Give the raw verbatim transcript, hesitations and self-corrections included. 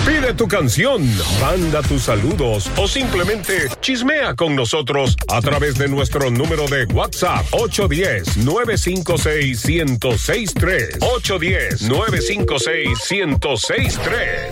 Pide tu canción, manda tus saludos o simplemente chismea con nosotros a través de nuestro número de WhatsApp ocho uno cero, nueve cinco seis, uno cero seis tres. ocho uno cero, nueve cinco seis, uno cero seis tres.